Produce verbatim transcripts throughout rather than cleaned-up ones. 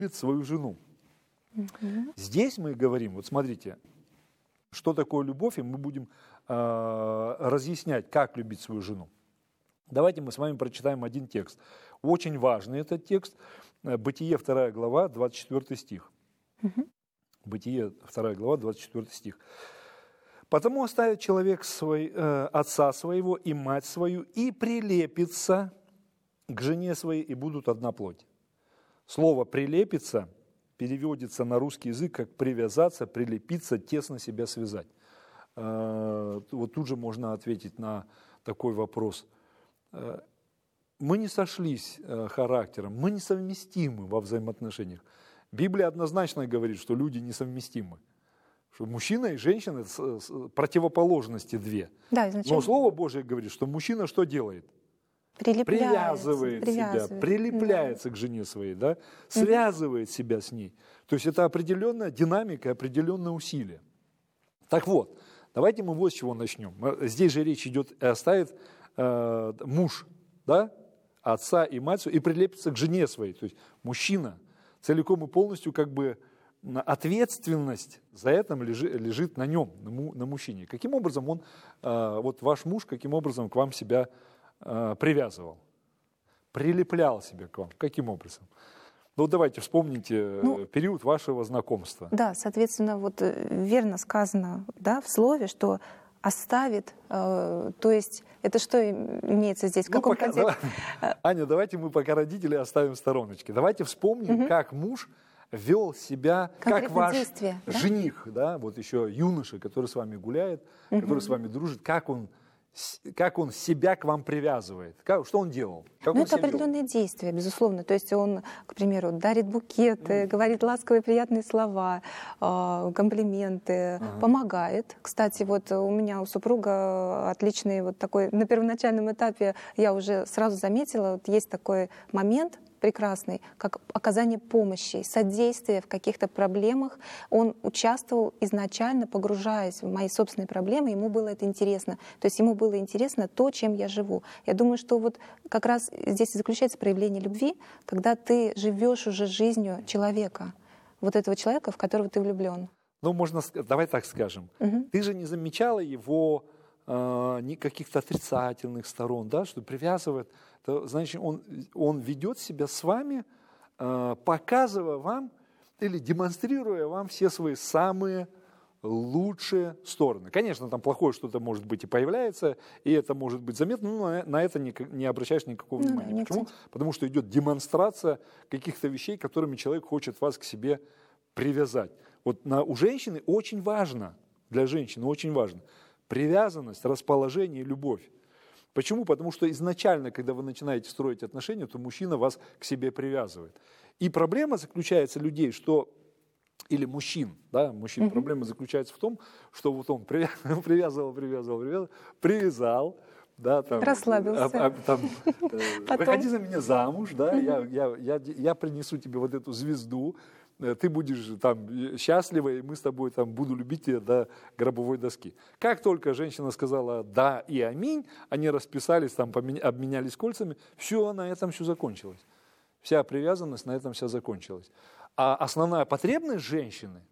любит свою жену. Мгм. Здесь мы говорим, вот смотрите, что такое любовь, и мы будем э, разъяснять, как любить свою жену. Давайте мы с вами прочитаем один текст. Очень важный этот текст. Э, Бытие, вторая глава, двадцать четвёртый стих. Мгм. Бытие, вторая глава, двадцать четвёртый стих. «Потому оставит человек свой, э, отца своего и мать свою, и прилепится к жене своей, и будут одна плоть». Слово «прилепиться» переводится на русский язык как «привязаться», «прилепиться», «тесно себя связать». Э, Вот тут же можно ответить на такой вопрос. Э, Мы не сошлись э, характером, мы несовместимы во взаимоотношениях. Библия однозначно говорит, что люди несовместимы. Что мужчина и женщина – это с- с- противоположности две. Да, Но изначально Слово Божие говорит, что мужчина что делает? прилепляется, Привязывает себя, привязывает. прилепляется к жене своей, да? Связывает себя с ней. То есть это определенная динамика, определенное усилие. Так вот, давайте мы вот с чего начнем. Э, Здесь же речь идет, э, оставит э, муж, да, отца и мать свою, и прилепится к жене своей. То есть мужчина целиком и полностью как бы на- ответственность за это лежи- лежит на нем, на, му- на мужчине. Каким образом он, э, вот ваш муж, каким образом к вам себя э, привязывал? Прилеплял себя к вам. Каким образом? Ну давайте вспомните э, Ну, период вашего знакомства. Да, соответственно, вот э, верно сказано, да, в слове, что оставит, э, то есть это что им- имеется здесь, в Ну, каком пока- контексте? давай- Аня, давайте мы пока родителей оставим в стороночке. Давайте вспомним, как муж вел себя, как Конкретные ваш действия, да? жених, да, вот еще юноша, который с вами гуляет, который с вами дружит, как он, с- как он себя к вам привязывает, как- что он делал, как Ну, он это себя вел? определенные действия, безусловно. То есть он, к примеру, дарит букеты, говорит ласковые, приятные слова, э, комплименты, помогает. Кстати, вот у меня у супруга отличный вот такой, на первоначальном этапе я уже сразу заметила, вот есть такой момент прекрасный, как оказание помощи, содействие в каких-то проблемах. Он участвовал изначально, погружаясь в мои собственные проблемы, ему было это интересно. То есть ему было интересно то, чем я живу. Я думаю, что вот как раз здесь и заключается проявление любви, когда ты живешь уже жизнью человека, вот этого человека, в которого ты влюблен. Ну, можно, ска- давай так скажем. Ты же не замечала его э, ни каких-то отрицательных сторон, да, что привязывает. То, значит, он, он ведет себя с вами, э, показывая вам или демонстрируя вам все свои самые лучшие стороны. Конечно, там плохое что-то может быть и появляется, и это может быть заметно, но на, на это не, не обращаешь никакого Ну да, внимания. не Почему? акцент. Потому что идет демонстрация каких-то вещей, которыми человек хочет вас к себе привязать. Вот на, у женщины очень важно, для женщины очень важно, привязанность, расположение и любовь. Почему? Потому что изначально, когда вы начинаете строить отношения, то мужчина вас к себе привязывает. И проблема заключается людей, что или мужчин, да, мужчин, Мгм. проблема заключается в том, что вот он привя- привязывал, привязывал, привязывал, привязал, да, там, Расслабился. а- а- там, э, Потом? выходи за меня замуж, да, я, я, я, я принесу тебе вот эту звезду, э, ты будешь там э, счастлива, и мы с тобой там буду любить тебя до гробовой доски. Как только женщина сказала «да» и «аминь», они расписались, там, поменя- обменялись кольцами, все, на этом все закончилось. Вся привязанность на этом вся закончилась. А основная потребность женщины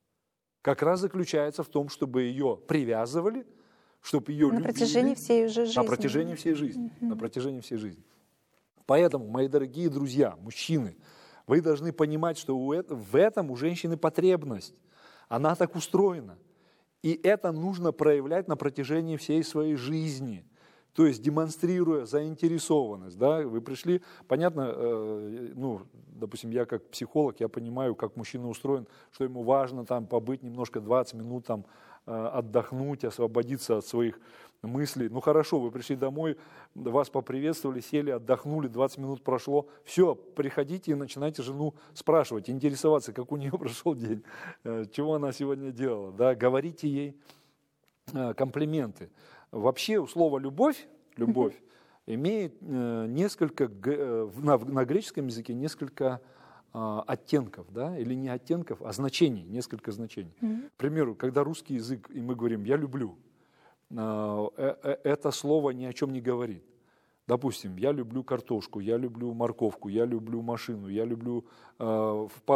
как раз заключается в том, чтобы ее привязывали, чтобы ее На любили. протяжении всей уже жизни. На протяжении всей жизни. На протяжении всей жизни. Поэтому, мои дорогие друзья, мужчины, вы должны понимать, что у эт- в этом у женщины потребность. Она так устроена. И это нужно проявлять на протяжении всей своей жизни. То есть демонстрируя заинтересованность. Да? Вы пришли, понятно, э, ну, допустим, я как психолог, я понимаю, как мужчина устроен, что ему важно там побыть немножко двадцать минут, там, э, отдохнуть, освободиться от своих мыслей. Ну хорошо, вы пришли домой, вас поприветствовали, сели, отдохнули, двадцать минут прошло. Все, приходите и начинайте жену спрашивать, интересоваться, как у нее прошел день, э, чего она сегодня делала. Да? Говорите ей э, комплименты. Вообще слово «любовь», любовь имеет э, несколько, г- э, на, на греческом языке несколько э, оттенков, да, или не оттенков, а значений, несколько значений. К примеру, когда русский язык, и мы говорим «я люблю», э, э, э, это слово ни о чем не говорит. Допустим, я люблю картошку, я люблю морковку, я люблю машину, я люблю э,